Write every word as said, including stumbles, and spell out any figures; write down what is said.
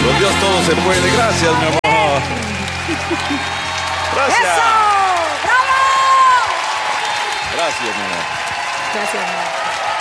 Con Dios todo se puede. Gracias, mi amor. Gracias. ¡Eso! ¡Bravo! Gracias, mi amor. Gracias, amor.